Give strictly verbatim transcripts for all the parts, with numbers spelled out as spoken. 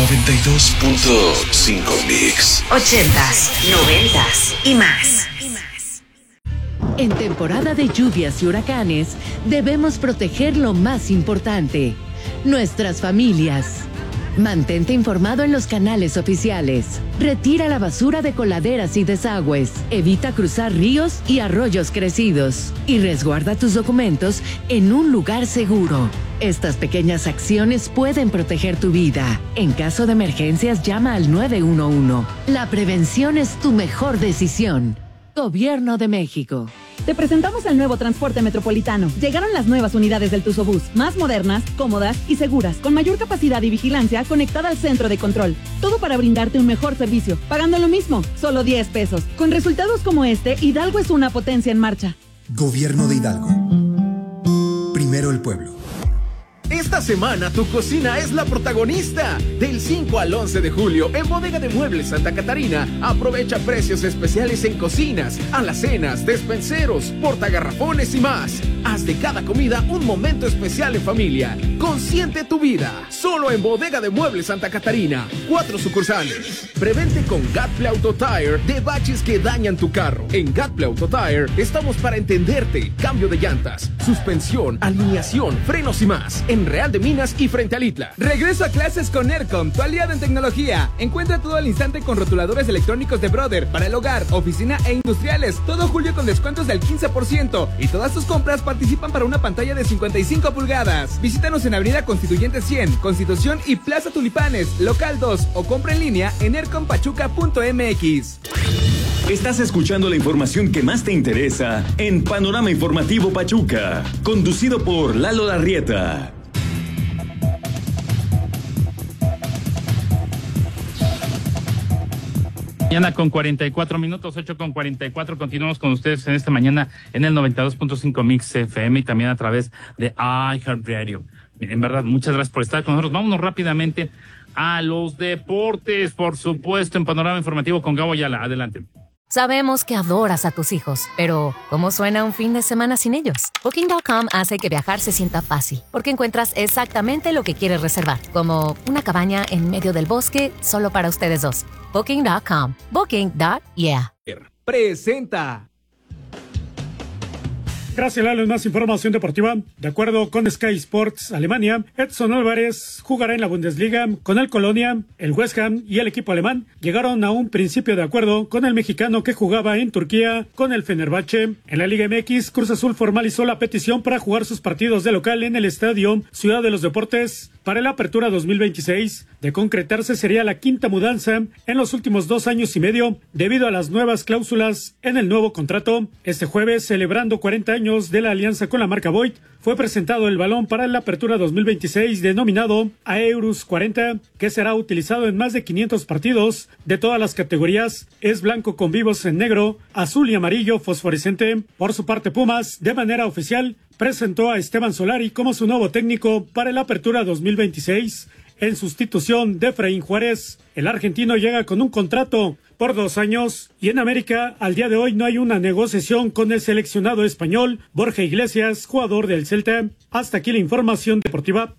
noventa y dos punto cinco Mix. Ochentas, noventas y más. En temporada de lluvias y huracanes, debemos proteger lo más importante, nuestras familias. Mantente informado en los canales oficiales. Retira la basura de coladeras y desagües. Evita cruzar ríos y arroyos crecidos. Y resguarda tus documentos en un lugar seguro. Estas pequeñas acciones pueden proteger tu vida. En caso de emergencias, llama al nueve uno uno. La prevención es tu mejor decisión. Gobierno de México. Te presentamos el nuevo transporte metropolitano. Llegaron las nuevas unidades del Tuzobús, más modernas, cómodas y seguras, con mayor capacidad y vigilancia conectada al centro de control. Todo para brindarte un mejor servicio, pagando lo mismo, solo diez pesos. Con resultados como este, Hidalgo es una potencia en marcha. Gobierno de Hidalgo. Primero el pueblo. Esta semana tu cocina es la protagonista. Del cinco al once de julio en Bodega de Muebles Santa Catarina aprovecha precios especiales en cocinas, alacenas, despenseros, portagarrafones y más. Haz de cada comida un momento especial en familia. Consiente tu vida. Solo en Bodega de Muebles Santa Catarina. Cuatro sucursales. Prevente con Gatple Auto Tire de baches que dañan tu carro. En Gatple Auto Tire estamos para entenderte. Cambio de llantas, suspensión, alineación, frenos y más. En Real de Minas y frente a Litla. Regreso a clases con Aircom, tu aliado en tecnología. Encuentra todo al instante con rotuladores electrónicos de Brother para el hogar, oficina e industriales. Todo julio con descuentos del quince por ciento. Y todas tus compras participan para una pantalla de cincuenta y cinco pulgadas. Visítanos en Avenida Constituyente cien, Constitución y Plaza Tulipanes, local dos, o compra en línea en aircom pachuca punto m x. Estás escuchando la información que más te interesa en Panorama Informativo Pachuca, conducido por Lalo Larrieta. Mañana con cuarenta y cuatro minutos, ocho con cuarenta y cuatro. Continuamos con ustedes en esta mañana en el noventa y dos punto cinco Mix F M y también a través de iHeartRadio. En verdad, muchas gracias por estar con nosotros. Vámonos rápidamente a los deportes, por supuesto, en Panorama Informativo con Gabo Ayala. Adelante. Sabemos que adoras a tus hijos, pero ¿cómo suena un fin de semana sin ellos? Booking punto com hace que viajar se sienta fácil, porque encuentras exactamente lo que quieres reservar, como una cabaña en medio del bosque solo para ustedes dos. Booking punto com. Booking. Yeah. Presenta. Gracias, Lalo. Más información deportiva. De acuerdo con Sky Sports Alemania, Edson Álvarez jugará en la Bundesliga con el Colonia, el West Ham y el equipo alemán. Llegaron a un principio de acuerdo con el mexicano que jugaba en Turquía con el Fenerbahce. En la Liga M X, Cruz Azul formalizó la petición para jugar sus partidos de local en el estadio Ciudad de los Deportes para la apertura dos mil veintiséis. De concretarse, sería la quinta mudanza en los últimos dos años y medio debido a las nuevas cláusulas en el nuevo contrato. Este jueves, celebrando cuarenta años de la alianza con la marca Voit, fue presentado el balón para la apertura dos mil veintiséis denominado Aeurus cuarenta, que será utilizado en más de quinientos partidos de todas las categorías. Es blanco con vivos en negro, azul y amarillo fosforescente. Por su parte, Pumas, de manera oficial, presentó a Esteban Solari como su nuevo técnico para la apertura dos mil veintiséis, en sustitución de Efraín Juárez. El argentino llega con un contrato por dos años y en América al día de hoy no hay una negociación con el seleccionado español Borja Iglesias, jugador del Celta. Hasta aquí la información deportiva.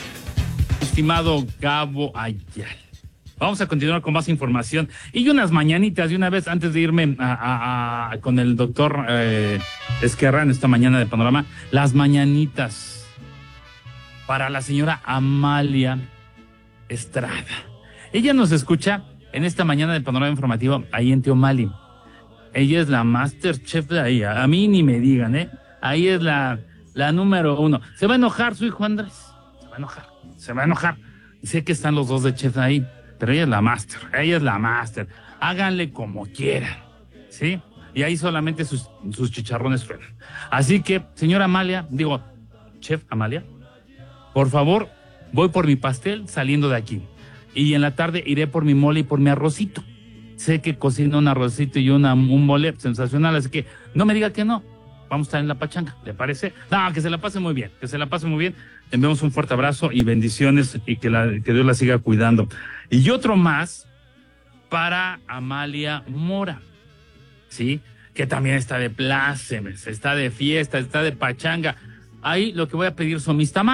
Estimado Gabo Ayala, vamos a continuar con más información y unas mañanitas de una vez antes de irme a, a, a, con el doctor eh, Esquerrán esta mañana de Panorama. Las mañanitas para la señora Amalia Estrada. Ella nos escucha en esta mañana de Panorama Informativo ahí en Teomali. Ella es la Masterchef de ahí. A mí ni me digan, ¿eh? Ahí es la, la número uno. ¿Se va a enojar su hijo Andrés? Se va a enojar. Se va a enojar. Sé que están los dos de chef ahí, pero ella es la Master. Ella es la Master. Háganle como quieran, ¿sí? Y ahí solamente sus, sus chicharrones frenan. Así que, señora Amalia, digo, Chef Amalia, por favor, voy por mi pastel saliendo de aquí. Y en la tarde iré por mi mole y por mi arrocito. Sé que cocina un arrocito y una, un mole sensacional, así que no me diga que no. Vamos a estar en la pachanga, ¿le parece? No, que se la pase muy bien, que se la pase muy bien. Le enviamos un fuerte abrazo y bendiciones y que, la, que Dios la siga cuidando. Y otro más para Amalia Mora, ¿sí? Que también está de plácemes, está de fiesta, está de pachanga. Ahí lo que voy a pedir son mis tamales.